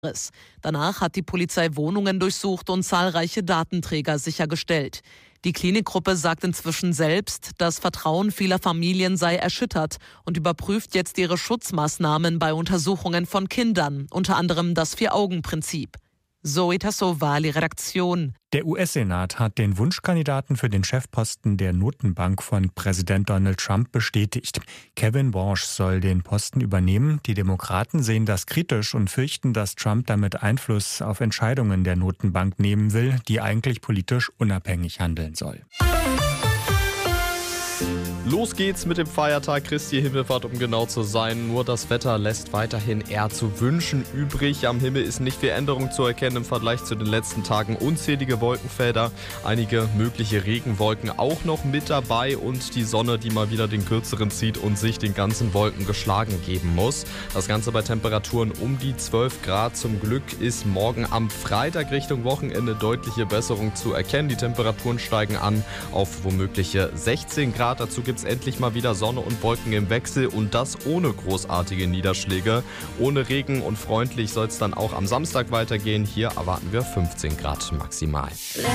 Danach hat die Polizei Wohnungen durchsucht und zahlreiche Datenträger sichergestellt. Die Klinikgruppe sagt inzwischen selbst, das Vertrauen vieler Familien sei erschüttert und überprüft jetzt ihre Schutzmaßnahmen bei Untersuchungen von Kindern, unter anderem das Vier-Augen-Prinzip. Zoe Tassovali, Redaktion. Der US-Senat hat den Wunschkandidaten für den Chefposten der Notenbank von Präsident Donald Trump bestätigt. Kevin Warsh soll den Posten übernehmen. Die Demokraten sehen das kritisch und fürchten, dass Trump damit Einfluss auf Entscheidungen der Notenbank nehmen will, die eigentlich politisch unabhängig handeln soll. Los geht's mit dem Feiertag Christi Himmelfahrt, um genau zu sein. Nur das Wetter lässt weiterhin eher zu wünschen übrig. Am Himmel ist nicht viel Änderung zu erkennen im Vergleich zu den letzten Tagen. Unzählige Wolkenfelder, einige mögliche Regenwolken auch noch mit dabei und die Sonne, die mal wieder den kürzeren zieht und sich den ganzen Wolken geschlagen geben muss. Das Ganze bei Temperaturen um die 12 Grad. Zum Glück ist morgen am Freitag Richtung Wochenende deutliche Besserung zu erkennen. Die Temperaturen steigen an auf womögliche 16 Grad. Dazu gibt es endlich mal wieder Sonne und Wolken im Wechsel und das ohne großartige Niederschläge. Ohne Regen und freundlich soll es dann auch am Samstag weitergehen. Hier erwarten wir 15 Grad maximal.